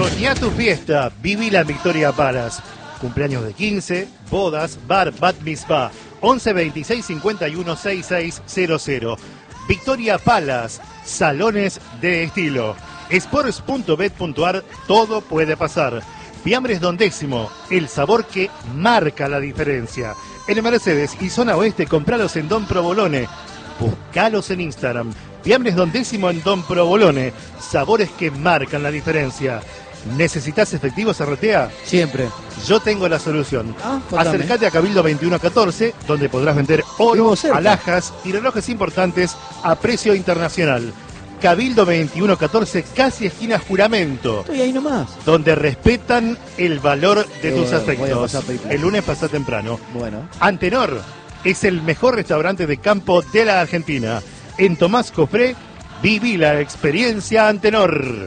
Soñá tu fiesta, vivila en Victoria Palace. Cumpleaños de 15, bodas, bar, bat mitzvah. 11 26 51 6600. Victoria Palace, salones de estilo. Sports.bet.ar, todo puede pasar. Fiambres Don Décimo, el sabor que marca la diferencia. En Mercedes y zona oeste, compralos en Don Provolone. Buscalos en Instagram. Fiambres Don Décimo en Don Provolone. Sabores que marcan la diferencia. ¿Necesitas efectivo, Zarratea? Siempre. Yo tengo la solución. Contame. Acércate a Cabildo 2114, donde podrás vender oro, alhajas y relojes importantes a precio internacional. Cabildo 2114, casi esquina Juramento. Estoy ahí nomás. Donde respetan el valor de tus Voy a afectos. pasar PayPal. El lunes pasa temprano. Bueno. Antenor es el mejor restaurante de campo de la Argentina. En Tomás Cofré, viví la experiencia Antenor.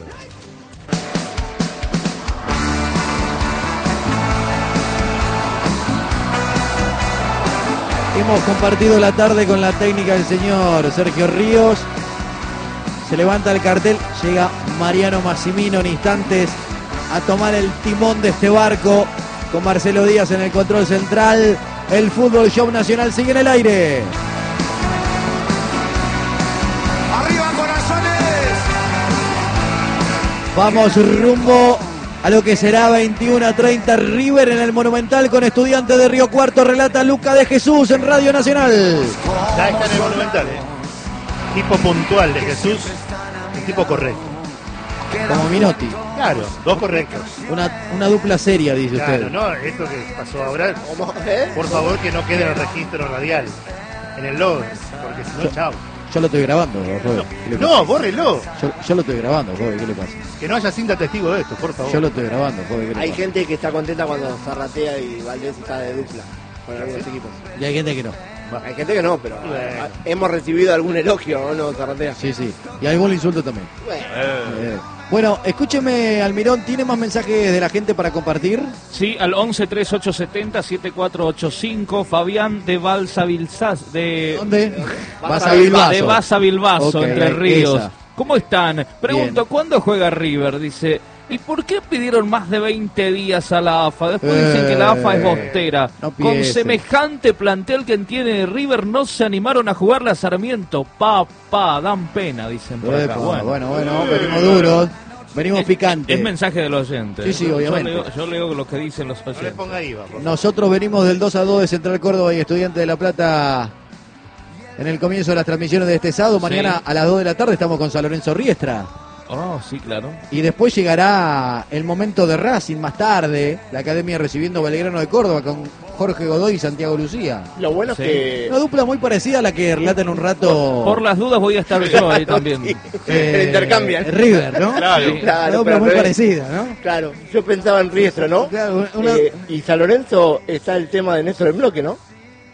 Hemos compartido la tarde con la técnica del señor Sergio Ríos. Se levanta el cartel, llega Mariano Massimino en instantes a tomar el timón de este barco con Marcelo Díaz en el control central. El Fútbol Show Nacional sigue en el aire. ¡Arriba, corazones! Vamos rumbo a lo que será 21:30 River en el Monumental con Estudiantes de Río Cuarto. Relata Luca de Jesús en Radio Nacional. Ya está en el Monumental, Tipo puntual de Jesús, un tipo correcto. Como Minotti. Claro, dos correctos. Una dupla seria, dice Claro, usted. no, esto que pasó ahora, por favor que no quede en el registro radial, en el log, porque si no, chao. Yo lo estoy grabando, joven. ¿Qué le pasa? No, bórrelo. Yo lo estoy grabando, joven. ¿Qué le pasa? Que no haya cinta testigo de esto, por favor. Yo lo estoy grabando, joven. ¿Qué le Hay pasa? gente que está contenta cuando Zarratea y Valdés está de dupla con algunos equipos. Y hay gente que no. Hay gente que no, pero hemos recibido algún elogio, ¿no, Zarratea? Sí, sí. Y algún insulto también. Bueno, escúcheme, Almirón, ¿tiene más mensajes de la gente para compartir? Sí, al 11 3870 7485, Fabián de Balsa Bilsas, de... ¿Dónde? Baza Bilbaso. De Baza Bilbaso, Ok, Entre Ríos. esa. ¿Cómo están? Pregunto, Bien. ¿cuándo juega River? Dice, ¿y por qué pidieron más de 20 días a la AFA? Después dicen que la AFA es bostera. no Con piensen. semejante plantel que tiene River, no se animaron a jugarle a Sarmiento. Dan pena, dicen por acá. Epa, bueno, venimos duros. Venimos picantes. Es mensaje del oyente. Sí, sí, obviamente. Yo leo lo que dicen los No le oyentes. ponga ahí, vamos. Nosotros venimos del 2-2 de Central Córdoba y Estudiantes de La Plata en el comienzo de las transmisiones de este sábado. Mañana a las 2 de la tarde estamos con San Lorenzo Riestra. Oh, sí, claro. Y después llegará el momento de Racing más tarde, la academia recibiendo Belgrano de Córdoba con Jorge Godoy y Santiago Lucía. Lo bueno Sí. es que... Una dupla muy parecida a la que relata en un rato Por las dudas voy a estar yo ahí también. intercambian. River, ¿no? Claro. Sí. Una Claro, dupla pero muy al revés. parecida, ¿no? Claro, yo pensaba en Riestra, ¿no? Claro, una- Y San Lorenzo está el tema de Néstor en bloque, ¿no?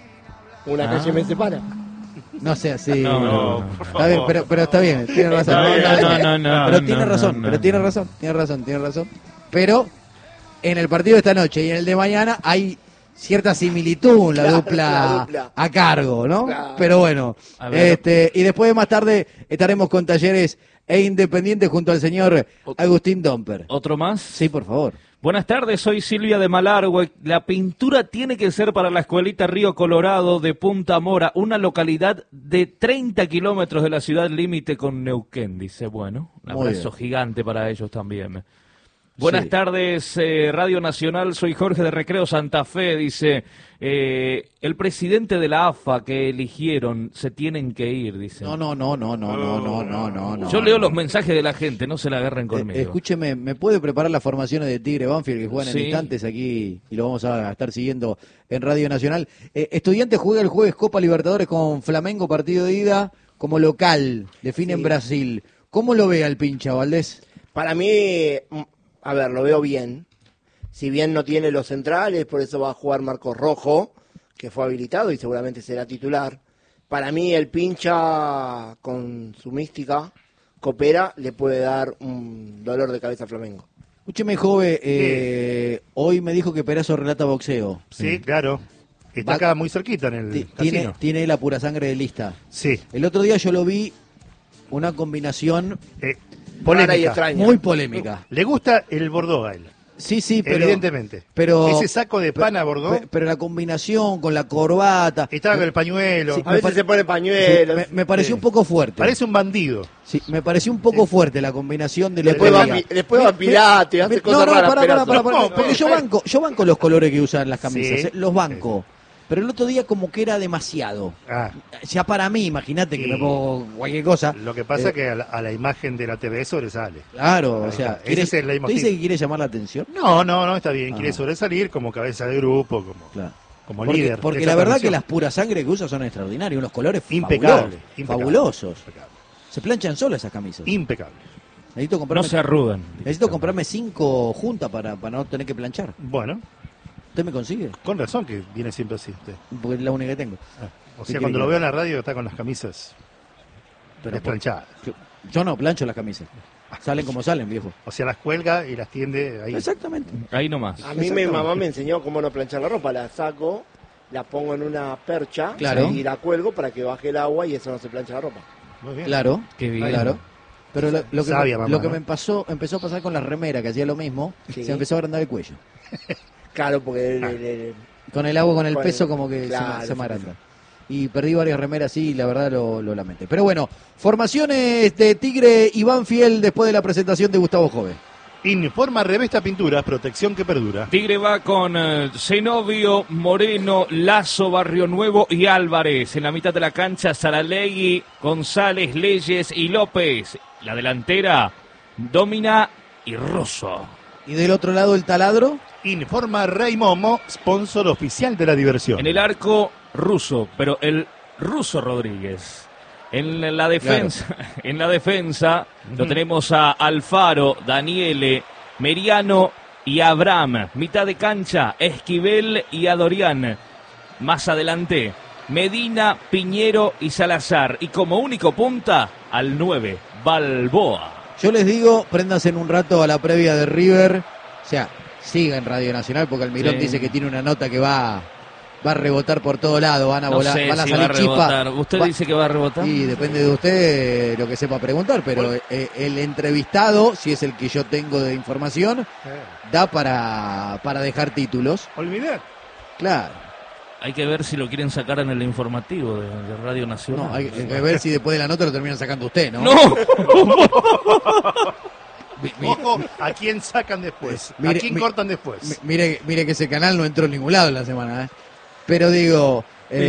Una calle me separa. No sea así. No, por Está bien, pero está bien, tiene razón. No, Pero tiene razón, no. pero tiene razón. Pero en el partido de esta noche y en el de mañana hay cierta similitud en la Claro, dupla la dupla. a cargo, ¿no? Claro. Pero bueno, A ver. y después más tarde estaremos con Talleres e Independiente junto al señor Agustín Domper. ¿Otro más? Sí, por favor. Buenas tardes, soy Silvia de Malargüe. La pintura tiene que ser para la escuelita Río Colorado de Punta Mora, una localidad de 30 kilómetros de la ciudad límite con Neuquén, dice. Bueno, un Muy abrazo bien. gigante para ellos también. Buenas Sí. tardes, Radio Nacional, soy Jorge de Recreo Santa Fe, dice, el presidente de la AFA que eligieron se tienen que ir, dice. No. Yo leo los mensajes de la gente, no se la agarren conmigo. Escúcheme, ¿me puede preparar las formaciones de Tigre Banfield que juegan Sí. en instantes aquí y lo vamos a estar siguiendo en Radio Nacional? Estudiantes juega el jueves Copa Libertadores con Flamengo, partido de ida como local, define en Brasil. ¿Cómo lo ve al pincha, Valdés? Para mí, a ver, lo veo bien. Si bien no tiene los centrales, por eso va a jugar Marcos Rojo, que fue habilitado y seguramente será titular. Para mí el pincha con su mística, Copera, le puede dar un dolor de cabeza a Flamengo. Escúcheme, joven, hoy me dijo que Perazo relata boxeo. Sí, claro. Está Va- acá muy cerquita en el casino. Tiene la pura sangre de lista. Sí. El otro día yo lo vi una combinación rara y Polémica. extraña. Muy polémica. Le gusta el Bordeaux a él, Sí, sí, pero... evidentemente. Pero, Ese saco de pana Bordeaux, pero la combinación con la corbata... estaba con el pañuelo. Sí, A veces se pone pañuelos. Me pareció Sí. un poco fuerte. Parece un bandido. Sí, me pareció un poco fuerte la combinación de la Después va- después va a Pilates, hace cosas raras. pará, pero- porque yo banco los colores que usan las camisas, Sí. los banco. Pero el otro día como que era demasiado. Ah, Ya para mí, imagínate que Sí. me pongo cualquier cosa. lo que pasa es que a la imagen de la TV sobresale. Claro, o Ahí sea, está. Ese es el leitmotiv. ¿te dice que quiere llamar la atención? No, está bien. Ah. Quiere sobresalir como cabeza de grupo, como Porque, líder. porque de la esa verdad que transmisión. las puras sangre que usa son extraordinarios, unos colores Impecable, impecable. fabulosos. Impecable. Se planchan solas esas camisas. Impecable. Necesito No comprarme, se arrugan. necesito comprarme 5 juntas para no tener que planchar. Bueno, ¿Usted me consigue? con razón que viene siempre así usted. Porque es la única que tengo. Ah, o ¿Qué sea, quiere cuando que lo haga? veo en la radio está con las camisas Pero desplanchadas. yo no plancho las camisas. Salen como salen, viejo. O sea, las cuelga y las tiende ahí. Exactamente. Ahí nomás. A mí mi mamá me enseñó cómo no planchar la ropa. La saco, la pongo en una percha Claro. y la cuelgo para que baje el agua y eso no se plancha la ropa. Muy bien. Claro, Qué bien. claro. Pero lo que, Sabia, mamá, lo que ¿no? me empezó a pasar con la remera, que hacía lo mismo, Sí. se me empezó a agrandar el cuello. Claro, porque Con el agua, con el Con peso, el- como que claro, se me sí, agranda. Y perdí varias remeras, sí, y la verdad lo lamenté. Pero bueno, formaciones de Tigre y Banfield después de la presentación de Gustavo Jove. Informa Revesta Pinturas, protección que perdura. Tigre va con Zenobio, Moreno, Lazo, Barrio Nuevo y Álvarez. En la mitad de la cancha, Saralegui, González, Leyes y López. La delantera, Domina y Rosso. Y del otro lado el taladro. Informa Rey Momo, sponsor oficial de la diversión. En el arco, Russo, pero el Russo Rodríguez. En la defensa, en la defensa lo tenemos a Alfaro, Daniele, Meriano y Abraham. Mitad de cancha, Esquivel y Adorián. Más adelante, Medina, Piñero y Salazar. Y como único punta, al 9, Balboa. Yo les digo, préndanse en un rato a la previa de River. O sea, siga en Radio Nacional porque Almirón Sí. dice que tiene una nota que va a rebotar por todo lado, van a No volar, sé van a si va a salir chispas. rebotar. ¿Usted Va- dice que va a rebotar? Y depende de usted lo que sepa preguntar, pero el entrevistado, si es el que yo tengo de información, da para dejar títulos. Olvidar. Claro. Hay que ver si lo quieren sacar en el informativo de Radio Nacional. No, hay que ver si después de la nota lo terminan sacando usted, ¿no? ¡No! Ojo, ¿a quién sacan después? Mire, ¿A quién cortan después? Mire que ese canal no entró en ningún lado en la semana, ¿eh? Pero digo,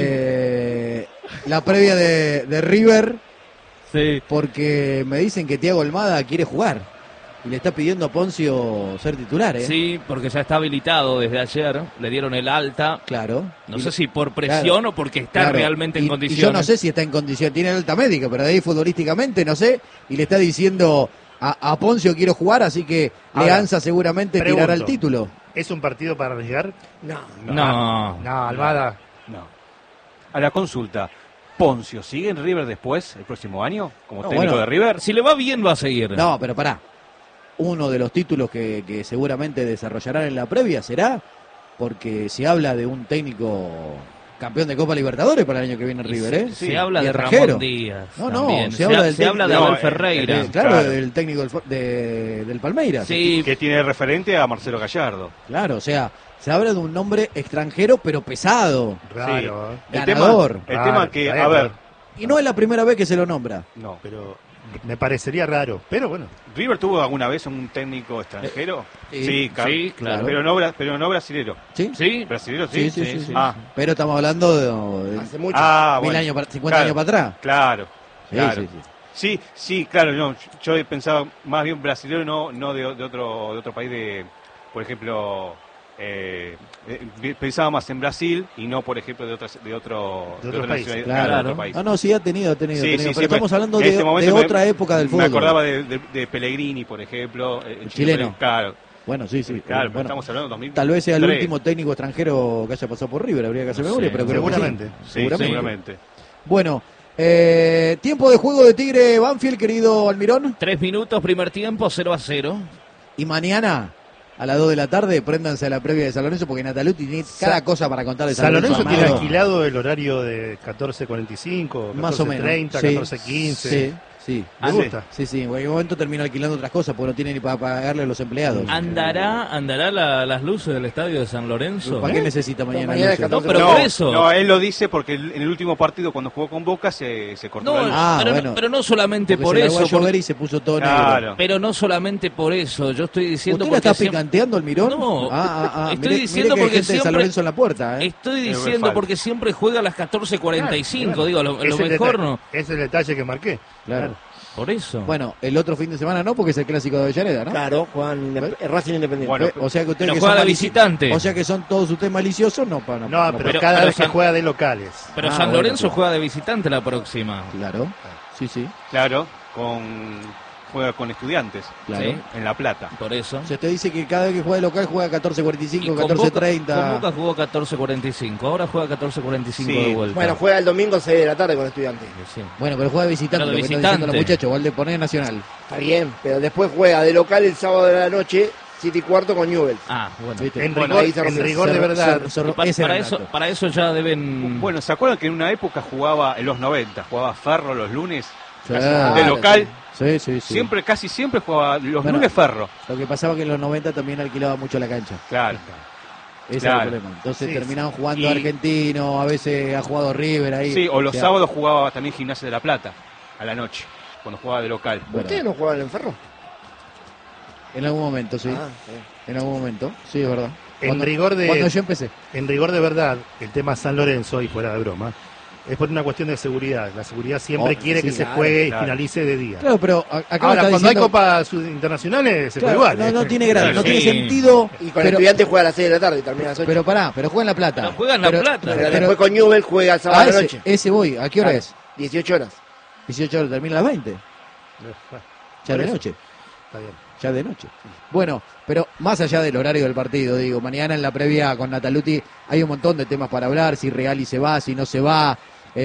la previa de River, Sí. porque me dicen que Thiago Almada quiere jugar y le está pidiendo a Poncio ser titular, ¿eh? Sí, porque ya está habilitado desde ayer. Le dieron el alta. Claro. No Y- sé si por presión claro, o porque está claro. realmente en Y condiciones. yo no sé si está en condición, tiene alta médica, pero de ahí futbolísticamente no sé, y le está diciendo a Poncio quiero jugar, así que Ahora, Leanza seguramente tirará el pregunto. título. ¿Es un partido para arriesgar? No. No. Almada. No. A la consulta, ¿Poncio sigue en River después, el próximo año, como No, técnico bueno. de River? Si le va bien, va a seguir. No, pero pará. Uno de los títulos que seguramente desarrollarán en la previa será porque se habla de un técnico campeón de Copa Libertadores para el año que viene en River, ¿eh? Se habla Y de extranjero. Ramón Díaz. No, no, también. se habla del se habla de técnico- Abel No, Ferreira. Claro, Claro. del técnico del Palmeiras. Sí, Que tiene referente a Marcelo Gallardo. Claro, o sea, se habla de un nombre extranjero pero pesado. Raro, ¿eh? El Ganador. tema, el Claro, tema que, está a bien, ver, Y no es la primera vez que se lo nombra. no. Pero me parecería raro. Pero bueno, ¿River tuvo alguna vez un técnico extranjero? sí, sí, claro. Pero no brasilero. ¿Sí? sí. ¿Brasilero Sí, sí? sí, sí. Ah, Pero estamos hablando de Hace mucho. ah, 1000 bueno. años, 50 Claro, años para atrás. Claro, Sí, claro. sí, sí. Sí, sí, claro, no, yo pensaba más bien brasilero, no de otro país por ejemplo, pensaba más en Brasil y no, por ejemplo, de otros otros países. Claro. de otro país. No, sí, ha tenido. Sí, Pero sí, estamos hablando en de, este de momento otra época del fútbol. Me acordaba de Pellegrini, por ejemplo. en Chileno. Claro, Bueno, sí, sí. claro, pero Bueno, estamos hablando de 2003. tal vez sea el último técnico extranjero que haya pasado por River, habría que hacer No memoria, sé, pero creo que sí. seguramente. Sí, seguramente. Bueno, tiempo de juego de Tigre Banfield, querido Almirón. 3 minutos, primer tiempo, 0-0. Y mañana, a las 2 de la tarde, préndanse a la previa de San Lorenzo, porque Nataluti tiene cada cosa para contar de San Lorenzo tiene armado. alquilado el horario de 14:45, Más o menos. 14:30, Sí. 14:15. Sí, Sí. Me gusta. Sí, en cualquier momento termina alquilando otras cosas porque no tiene ni para pagarle a los empleados. ¿Andará las luces del estadio de San Lorenzo? ¿Para qué necesita mañana mañana es luces? 14. No, pero por eso. No, él lo dice porque en el último partido cuando jugó con Boca se cortó No, la luz. Ah, bueno. pero no solamente Porque por se largó eso. a llover y se puso todo Claro. negro. Pero no solamente por eso. Yo estoy diciendo ¿Usted la está porque siempre- picanteando el Mirón? No, estoy Mire diciendo que hay porque gente de San siempre- Lorenzo en la puerta, ¿eh? Estoy Es diciendo falso. porque siempre juega a las 14:45. Digo, a lo Es el mejor detalle- no. Es el detalle que marqué. Claro. Por eso. Bueno, el otro fin de semana no, porque es el clásico de Avellaneda, ¿no? Claro, juegan Racing Independiente. Bueno, O sea que ustedes pero que juega son de malici- visitante. O sea que son todos ustedes maliciosos, no, No, pero, pero- cada pero vez que San- juega de locales. Pero Ah, San bueno, Lorenzo claro. juega de visitante la próxima. Claro, sí, Claro, juega con Estudiantes claro. Sí. en La Plata. Por eso. O sea, usted dice que cada vez que juega de local juega Y 14:45, con Boca- 14:30. Con Boca jugó 14:45. Ahora juega 14:45 Sí. de vuelta. Bueno, juega el domingo 6 de la tarde con Estudiantes. Sí. Bueno, pero juega de visitante, Pero de lo que están diciendo los visitante. muchachos, igual de poner Nacional. Está bien, pero después juega de local el sábado de la noche, 7:15 con Newell's. Ah, bueno. ¿Viste? En Bueno, rigor, ahí se en rompe. rigor de verdad. Y para eso ya deben. Bueno, ¿se acuerdan que en una época jugaba, en los 90, jugaba Ferro los lunes? Claro. De local, Sí. casi siempre jugaba los Bueno. lunes Ferro. Lo que pasaba que en los 90 también alquilaba mucho la cancha. Claro. Ese Claro. era el problema. Entonces Sí, terminaban jugando y- Argentino, a veces ha jugado River ahí. Sí, o los sea, sábados jugaba también Gimnasia de La Plata, a la noche, cuando jugaba de local. Bueno, ¿Ustedes no juegan en Ferro? en algún momento, sí. Ah, sí. En algún momento, sí, es verdad. En rigor de- Cuando yo empecé. En rigor de verdad, el tema San Lorenzo, y fuera de broma, es por una cuestión de seguridad. La seguridad siempre Oh, quiere sí, que se claro, juegue claro. y finalice de día. Claro, pero acá me Ahora, está cuando hay diciendo- copas internacionales, se Claro, juega igual. no tiene gracia, no Sí. tiene sentido. Y con pero, Estudiantes juega a las 6 de la tarde y termina a las 8. pero pará, pero juega en La Plata. Pero juega en La Plata. Pero después con Newell's juega el sábado Ah, de la ese, noche. ese voy. ¿A qué hora Claro, es? 18 horas. 18 horas, termina a las 20. Ya Por de eso. noche. Está bien. Ya de noche. Bueno, pero más allá del horario del partido, digo, mañana en la previa con Nataluti hay un montón de temas para hablar, si Reali se va, si no se va,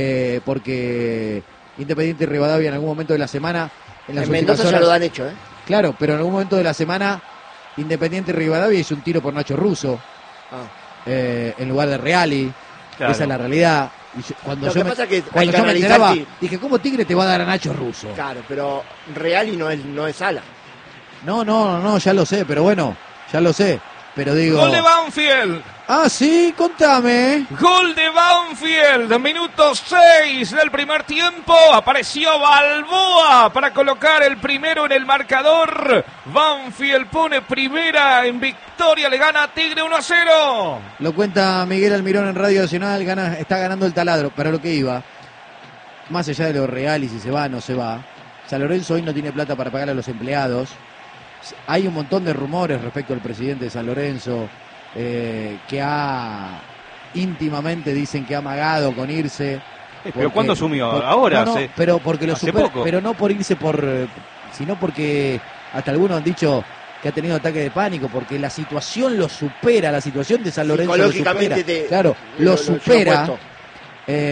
porque Independiente y Rivadavia en algún momento de la semana, en las En últimas Mendoza ya horas- lo dan hecho, ¿eh? Claro, pero en algún momento de la semana Independiente y Rivadavia hizo un tiro por Nacho Russo Ah. en lugar de Reali. Claro. Esa es la realidad. Y cuando Lo yo que me, pasa es que hay cuando que yo me analizar enteraba, si- dije, ¿cómo Tigre te va a dar a Nacho Russo? Claro, pero Reali no es ala. No, ya lo sé, pero bueno, ya lo sé. Pero digo... Gol de Banfield. Ah, sí, contame. Gol de Banfield. Minuto 6 del primer tiempo. Apareció Balboa para colocar el primero en el marcador. Banfield pone primera en victoria. Le gana a Tigre 1-0. Lo cuenta Miguel Almirón en Radio Nacional, está ganando el taladro, para lo que iba. Más allá de lo real y si se va o no se va. San Lorenzo hoy no tiene plata para pagar a los empleados. Hay un montón de rumores respecto al presidente de San Lorenzo, que ha íntimamente dicen que ha amagado con irse. Pero porque- ¿cuándo asumió? por- Ahora, no, hace- pero porque lo hace supera, poco. pero no por irse sino porque hasta algunos han dicho que ha tenido ataque de pánico, porque la situación lo supera, la situación de San Lorenzo lo Psicológicamente supera. te- Claro, lo lo lleva supera. puesto.